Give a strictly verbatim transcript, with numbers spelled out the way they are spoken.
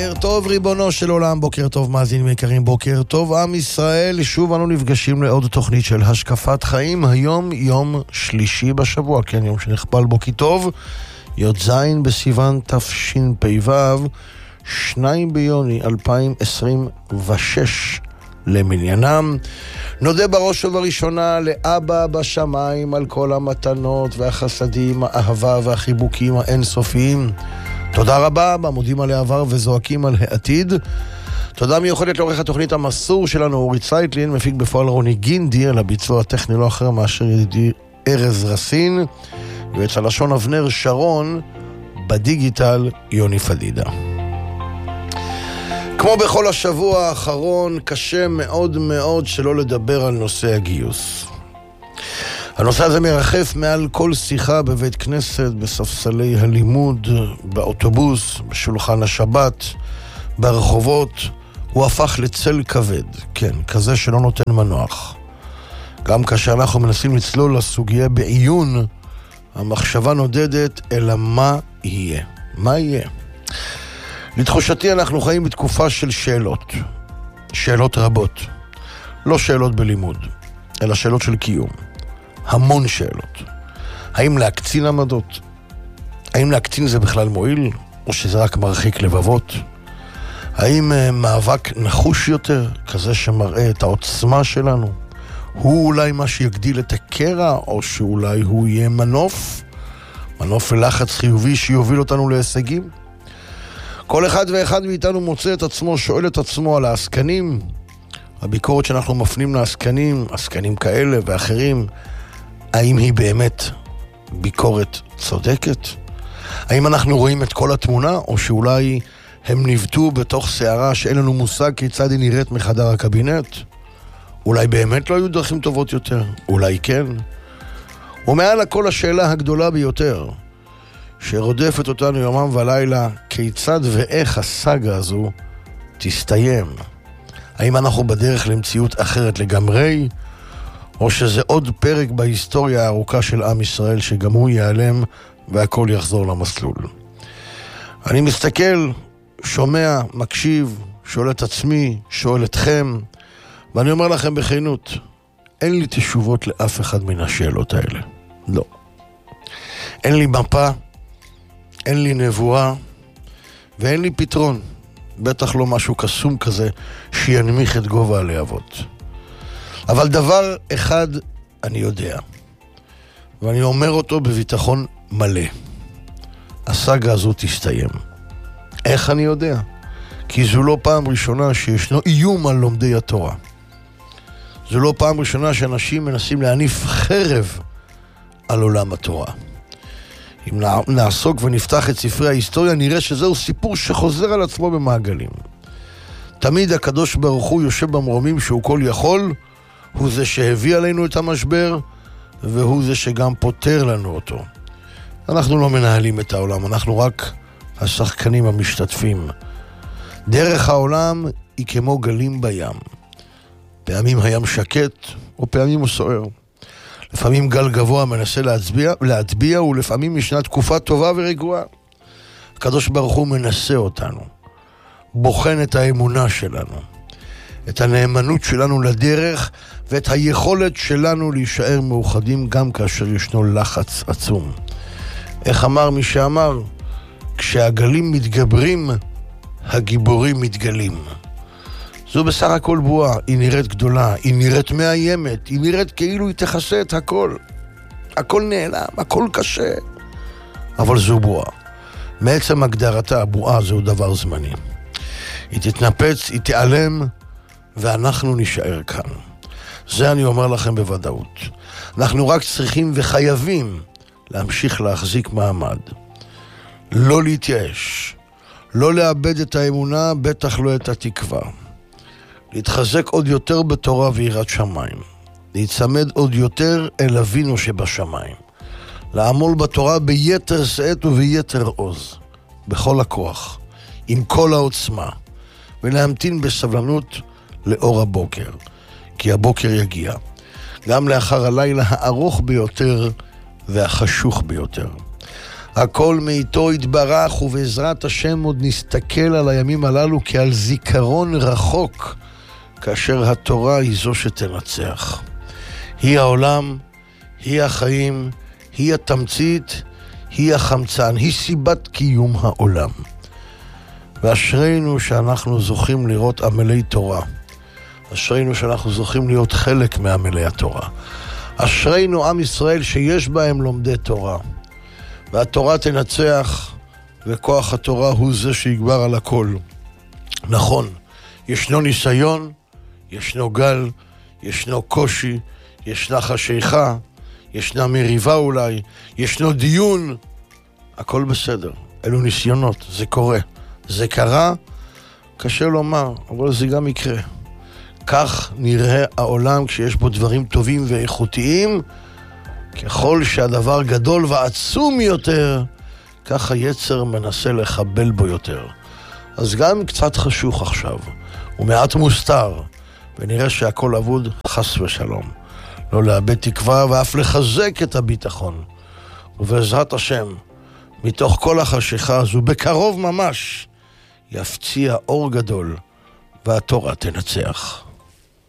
בוקר טוב ריבונו של עולם, בוקר טוב מאזינים יקרים, בוקר טוב עם ישראל. שוב אנו נפגשים לעוד תוכנית של השקפת חיים. היום יום שלישי בשבוע, כן, יום שנכפל בו כי טוב, י"ז בסיוון תשפ"ו, שניים ביוני אלפיים עשרים ושש למניינם. נודה בראש ובראשונה לאבא בשמיים על כל המתנות והחסדים, האהבה והחיבוקים האינסופיים. תודה רבה, מודים על העבר וזועקים על העתיד. תודה מיוחדת לעורך התוכנית המסור שלנו אורי צייטלין, מפיק בפועל רוני גינדי, על הביצוע הטכני לא אחר מאשר ידידי ארז רסין, ויועץ הלשון אבנר שרון, בדיגיטל יוני פדידה. כמו בכל השבוע האחרון, קשה מאוד מאוד שלא לדבר על נושא הגיוס. הנושא הזה מרחף מעל כל שיחה בבית כנסת, בספסלי הלימוד, באוטובוס, בשולחן השבת, ברחובות. הוא הפך לצל כבד, כן, כזה שלא נותן מנוח. גם כאשר אנחנו מנסים לצלול לסוגיה בעיון, המחשבה נודדת אלא מה יהיה. מה יהיה? לתחושתי אנחנו חיים בתקופה של שאלות. שאלות רבות. לא שאלות בלימוד, אלא שאלות של קיום. המון שאלות. האם להקצין עמדות? האם להקצין זה בכלל מועיל? או שזה רק מרחיק לבבות? האם uh, מאבק נחוש יותר, כזה שמראה את העוצמה שלנו, הוא אולי מה שיגדיל את הקרע, או שאולי הוא יהיה מנוף? מנוף ללחץ חיובי שיוביל אותנו להישגים? כל אחד ואחד מאיתנו מוצא את עצמו, שואל את עצמו על העסקנים. הביקורת שאנחנו מפנים לעסקנים, עסקנים כאלה ואחרים, האם היא באמת ביקורת צודקת? האם אנחנו רואים את כל התמונה, או שאולי הם נבטו בתוך שערה שאין לנו מושג כיצד היא נראית מחדר הקבינט? אולי באמת לא היו דרכים טובות יותר? אולי כן? ומעל הכל השאלה הגדולה ביותר, שרודפת אותנו יומם ולילה, כיצד ואיך הסאגה הזו תסתיים? האם אנחנו בדרך למציאות אחרת לגמרי, או שזה עוד פרק בהיסטוריה הארוכה של עם ישראל שגם הוא ייעלם והכל יחזור למסלול? אני מסתכל, שומע, מקשיב, שואל את עצמי, שואל אתכם, ואני אומר לכם בכנות, אין לי תשובות לאף אחד מן השאלות האלה. לא. אין לי מפה, אין לי נבואה, ואין לי פתרון. בטח לא משהו קסום כזה שינמיך את גובה הלהבות. אבל דבר אחד אני יודע, ואני אומר אותו בביטחון מלא. הסאגה הזו תסתיים. איך אני יודע? כי זו לא פעם ראשונה שישנו איום על לומדי התורה. זו לא פעם ראשונה שאנשים מנסים להניף חרב על עולם התורה. אם נעסוק ונפתח את ספרי ההיסטוריה, נראה שזהו סיפור שחוזר על עצמו במעגלים. תמיד הקדוש ברוך הוא יושב במרומים שהוא כל יכול, הוא זה שהביא עלינו את המשבר, והוא זה שגם פותר לנו אותו. אנחנו לא מנהלים את העולם, אנחנו רק השחקנים המשתתפים. דרך העולם היא כמו גלים בים. פעמים הים שקט, ופעמים הוא סוער. לפעמים גל גבוה מנסה להצביע, להטביע, ולפעמים ישנה תקופה טובה ורגועה. הקדוש ברוך הוא מנסה אותנו, בוחן את האמונה שלנו, את הנאמנות שלנו לדרך, ואת היכולת שלנו להישאר מאוחדים גם כאשר ישנו לחץ עצום. איך אמר מי שאמר? כשהגלים מתגברים, הגיבורים מתגלים. זו בסך הכל בועה, היא נראית גדולה, היא נראית מאיימת, היא נראית כאילו היא תכסה את הכל. הכל נעלם, הכל קשה. אבל זו בועה. מעצם הגדרתה, הבועה זהו דבר זמני. היא תתנפץ, היא תיעלם, ואנחנו נשאר כאן. זה אני אומר לכם בוודאות. אנחנו רק צריכים וחייבים להמשיך להחזיק מעמד. לא להתייאש. לא לאבד את האמונה, בטח לא את התקווה. להתחזק עוד יותר בתורה ויראת שמיים. להצמד עוד יותר אל אבינו שבשמיים. לעמול בתורה ביתר שאת וביתר עוז. בכל הכוח. עם כל העוצמה. ולהמתין בסבלנות לאור הבוקר. כי הבוקר יגיע. גם לאחר הלילה הארוך ביותר והחשוך ביותר. הכל מאיתו יתברך, ובעזרת השם עוד נסתכל על הימים הללו כעל זיכרון רחוק, כאשר התורה היא זו שתנצח. היא העולם, היא החיים, היא התמצית, היא החמצן, היא סיבת קיום העולם. ואשרינו שאנחנו זוכים לראות עמלי תורה. אשרינו שאנחנו זוכים להיות חלק מעמלי התורה. אשרינו עם ישראל שיש בהם לומדי תורה. והתורה תנצח, וכוח התורה הוא זה שיגבר על הכל. נכון, ישנו ניסיון, ישנו גל, ישנו קושי, ישנה חשיכה, ישנה מריבה אולי, ישנו דיון, הכל בסדר. אלו ניסיונות, זה קורה. זה קרה, קשה לומר, אבל זה גם יקרה. כך נראה העולם כשיש בו דברים טובים ואיכותיים. ככל שהדבר גדול ועצום יותר, כך היצר מנסה לחבל בו יותר. אז גם קצת חשוך עכשיו, ומעט מוסתר, ונראה שהכל אבוד, חס ושלום. לא לאבד תקווה ואף לחזק את הביטחון. ובעזרת השם, מתוך כל החשיכה הזו, בקרוב ממש, יפציע אור גדול, והתורה תנצח.